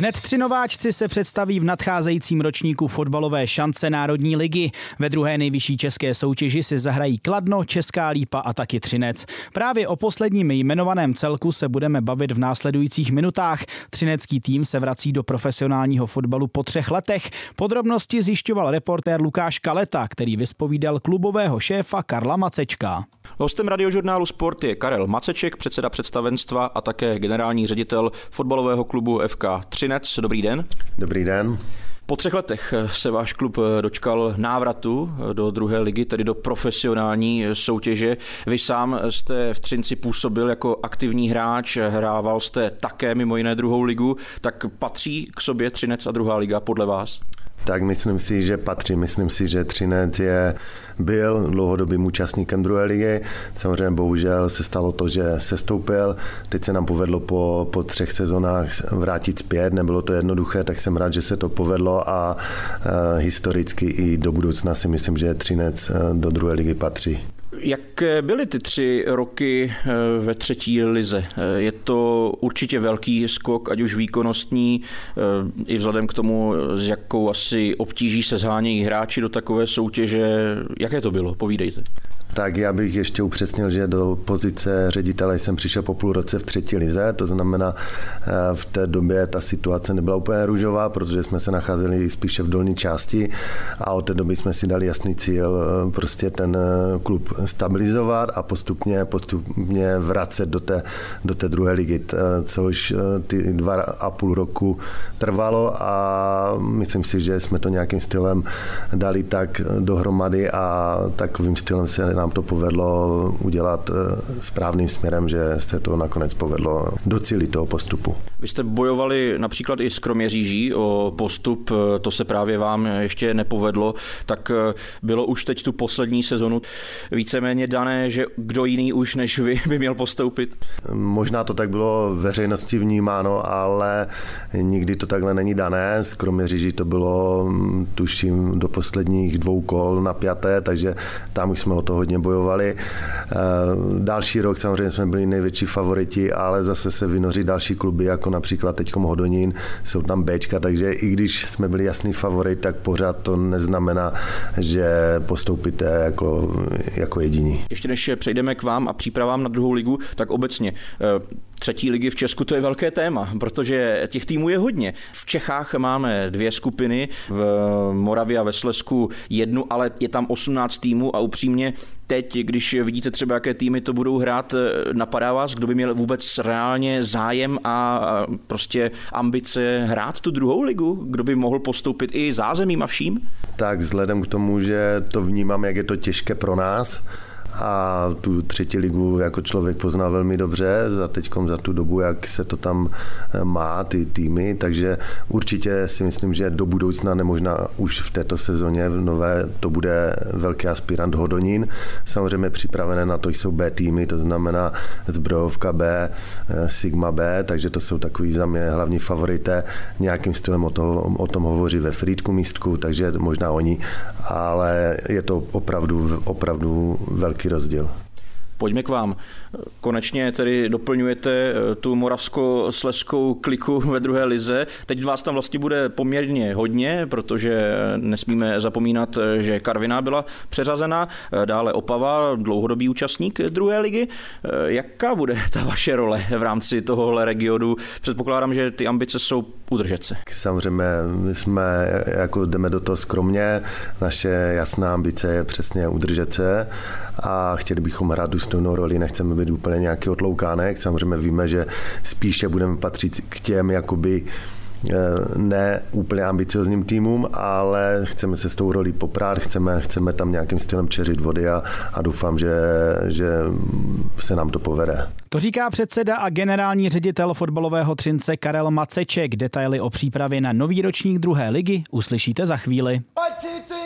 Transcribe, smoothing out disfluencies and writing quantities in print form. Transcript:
Hned 3 nováčci se představí v nadcházejícím ročníku fotbalové šance Národní ligy. Ve druhé nejvyšší české soutěži si zahrají Kladno, Česká Lípa a taky Třinec. Právě o posledním jmenovaném celku se budeme bavit v následujících minutách. Třinecký tým se vrací do profesionálního fotbalu po 3 letech. Podrobnosti zjišťoval reportér Lukáš Kaleta, který vyspovídal klubového šéfa Karla Macečka. Hostem radiožurnálu Sport je Karel Maceček, předseda představenstva a také generální ředitel fotbalového klubu FK Třinec. Dobrý den. Dobrý den. Po 3 letech se váš klub dočkal návratu do druhé ligy, tedy do profesionální soutěže. Vy sám jste v Třinci působil jako aktivní hráč, hrával jste také mimo jiné druhou ligu, tak patří k sobě Třinec a druhá liga podle vás? Tak myslím si, že patří. Myslím si, že Třinec byl dlouhodobým účastníkem druhé ligy. Samozřejmě bohužel se stalo to, že sestoupil. Teď se nám povedlo po 3 sezónách vrátit zpět. Nebylo to jednoduché, tak jsem rád, že se to povedlo a historicky i do budoucna si myslím, že Třinec do druhé ligy patří. Jak byly ty 3 roky ve 3. lize? Je to určitě velký skok, ať už výkonnostní, i vzhledem k tomu, s jakou asi obtíží se shánějí hráči do takové soutěže. Jaké to bylo? Povídejte. Tak já bych ještě upřesnil, že do pozice ředitele jsem přišel po půl roce v 3. lize, to znamená v té době ta situace nebyla úplně růžová, protože jsme se nacházeli spíše v dolní části a od té doby jsme si dali jasný cíl prostě ten klub stabilizovat a postupně vracet do té druhé ligy, což ty 2,5 roku trvalo a myslím si, že jsme to nějakým stylem dali tak dohromady a takovým stylem se nám to povedlo udělat správným směrem, že se to nakonec povedlo docílit toho postupu. Vy jste bojovali například i s Kroměříží o postup, to se právě vám ještě nepovedlo, tak bylo už teď tu poslední sezonu víceméně dané, že kdo jiný už než vy by měl postoupit? Možná to tak bylo veřejnosti vnímáno, ale nikdy to takhle není dané. S Kroměříží to bylo, tuším, do posledních 2 kol napjaté, takže tam už jsme o to hodně bojovali. Další rok samozřejmě jsme byli největší favoriti, ale zase se vynoří další kluby, jako například teďkom Hodonín, jsou tam Bčka, takže i když jsme byli jasný favorit, tak pořád to neznamená, že postoupíte jako jediní. Ještě než přejdeme k vám a přípravám na druhou ligu, tak obecně 3. ligy v Česku to je velké téma, protože těch týmů je hodně. V Čechách máme 2 skupiny, v Moravě a ve Slezsku 1, ale je tam 18 týmů a upřímně teď, když vidíte třeba, jaké týmy to budou hrát, napadá vás, kdo by měl vůbec reálně zájem a prostě ambice hrát tu druhou ligu? Kdo by mohl postoupit i zázemím a vším? Tak vzhledem k tomu, že to vnímám, jak je to těžké pro nás, a tu 3. ligu jako člověk pozná velmi dobře za tu dobu, jak se to tam má, ty týmy, takže určitě si myslím, že do budoucna, nemožná už v této sezóně v nové, to bude velký aspirant Hodonín. Samozřejmě připravené na to jsou B týmy, to znamená Zbrojovka B, Sigma B, takže to jsou takový za mě hlavní favorité. Nějakým stylem o tom hovoří ve Frýdku místku, takže možná oni, ale je to opravdu velký rozdíl. Pojďme k vám. Konečně tedy doplňujete tu moravsko-slezskou kliku ve druhé lize. Teď vás tam vlastně bude poměrně hodně, protože nesmíme zapomínat, že Karviná byla přeřazena, dále Opava, dlouhodobý účastník druhé ligy. Jaká bude ta vaše role v rámci tohohle regionu? Předpokládám, že ty ambice jsou udržet se. Samozřejmě jdeme do toho skromně. Naše jasná ambice je přesně udržet se a chtěli bychom hrát důstojnou roli, nechceme být úplně nějaký otloukánek. Samozřejmě víme, že spíše budeme patřit k těm jakoby ne úplně ambiciozním týmům, ale chceme se s tou rolí poprát, chceme tam nějakým stylem čeřit vody a doufám, že se nám to povede. To říká předseda a generální ředitel fotbalového Třince Karel Maceček. Detaily o přípravě na nový ročník druhé ligy uslyšíte za chvíli.